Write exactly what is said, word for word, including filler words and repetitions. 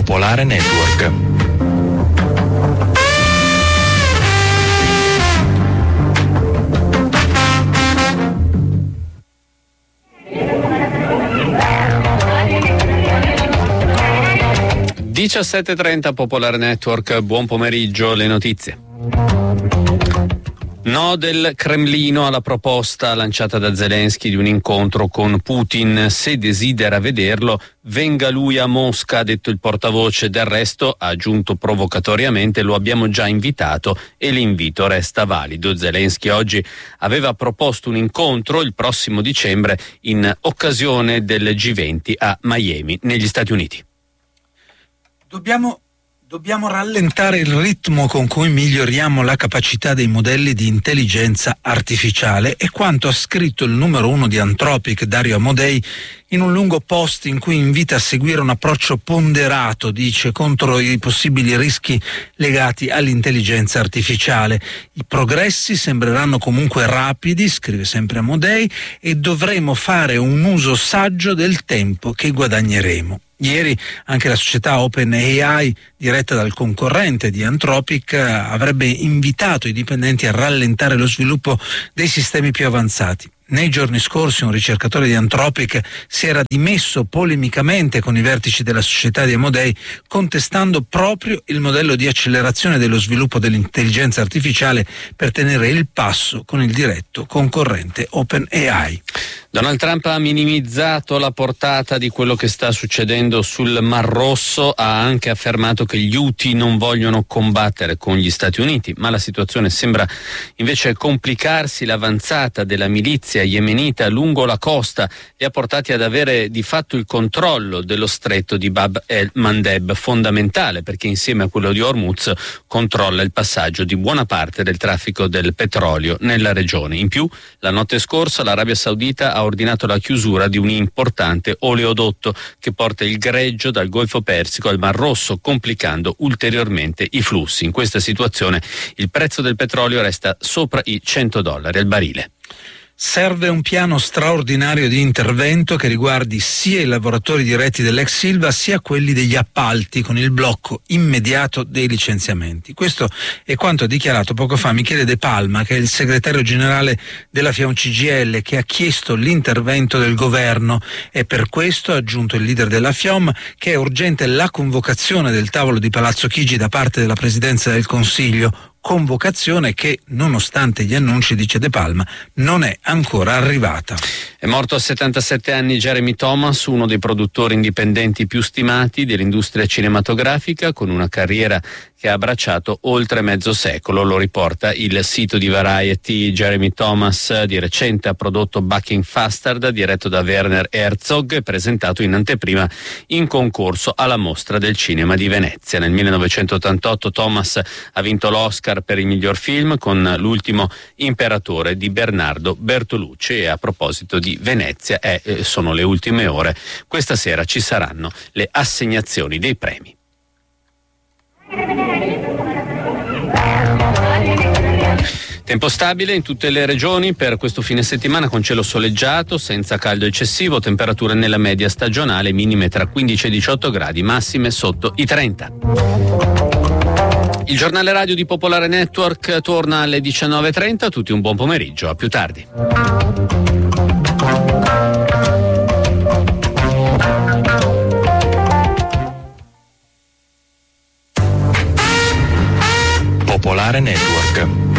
Popolare Network. diciassette e trenta Popolare Network, buon pomeriggio, le notizie. No del Cremlino alla proposta lanciata da Zelensky di un incontro con Putin. Se desidera vederlo, venga lui a Mosca, ha detto il portavoce. Del resto, ha aggiunto provocatoriamente, lo abbiamo già invitato e l'invito resta valido. Zelensky oggi aveva proposto un incontro il prossimo dicembre in occasione del G venti a Miami, negli Stati Uniti. Dobbiamo, dobbiamo rallentare il ritmo con cui miglioriamo la capacità dei modelli di intelligenza artificiale, è quanto ha scritto il numero uno di Anthropic, Dario Amodei, in un lungo post in cui invita a seguire un approccio ponderato, dice, contro i possibili rischi legati all'intelligenza artificiale. I progressi sembreranno comunque rapidi, scrive sempre Amodei, e dovremo fare un uso saggio del tempo che guadagneremo. Ieri anche la società OpenAI, diretta dal concorrente di Anthropic, avrebbe invitato i dipendenti a rallentare lo sviluppo dei sistemi più avanzati. Nei giorni scorsi un ricercatore di Anthropic si era dimesso polemicamente con i vertici della società di Amodei, contestando proprio il modello di accelerazione dello sviluppo dell'intelligenza artificiale per tenere il passo con il diretto concorrente OpenAI. Donald Trump ha minimizzato la portata di quello che sta succedendo sul Mar Rosso, ha anche affermato che gli Houthi non vogliono combattere con gli Stati Uniti, ma la situazione sembra invece complicarsi. L'avanzata della milizia yemenita lungo la costa li ha portati ad avere di fatto il controllo dello stretto di Bab el-Mandeb, fondamentale perché insieme a quello di Hormuz controlla il passaggio di buona parte del traffico del petrolio nella regione. In più, la notte scorsa l'Arabia Saudita ha ordinato la chiusura di un importante oleodotto che porta il greggio dal Golfo Persico al Mar Rosso, complicando ulteriormente i flussi. In questa situazione il prezzo del petrolio resta sopra i cento dollari al barile. Serve un piano straordinario di intervento che riguardi sia i lavoratori diretti dell'ex Silva sia quelli degli appalti, con il blocco immediato dei licenziamenti. Questo è quanto ha dichiarato poco fa Michele De Palma, che è il segretario generale della FIOM C G I L, che ha chiesto l'intervento del governo, e per questo ha aggiunto il leader della FIOM che è urgente la convocazione del tavolo di Palazzo Chigi da parte della Presidenza del Consiglio, convocazione che, nonostante gli annunci, dice De Palma, non è ancora arrivata. È morto a settantasette anni Jeremy Thomas, uno dei produttori indipendenti più stimati dell'industria cinematografica, con una carriera che ha abbracciato oltre mezzo secolo. Lo riporta il sito di Variety. Jeremy Thomas di recente ha prodotto Bucking Bastard, diretto da Werner Herzog e presentato in anteprima in concorso alla Mostra del Cinema di Venezia. Nel millenovecentottantotto Thomas ha vinto l'Oscar per il miglior film con L'ultimo imperatore di Bernardo Bertolucci. E a proposito di Venezia, eh, sono le ultime ore. Questa sera ci saranno le assegnazioni dei premi. Tempo stabile in tutte le regioni per questo fine settimana, con cielo soleggiato, senza caldo eccessivo, temperature nella media stagionale, minime tra quindici e diciotto gradi, massime sotto i trenta. Il giornale radio di Popolare Network torna alle diciannove e trenta. Tutti un buon pomeriggio, a più tardi. Popolare Network.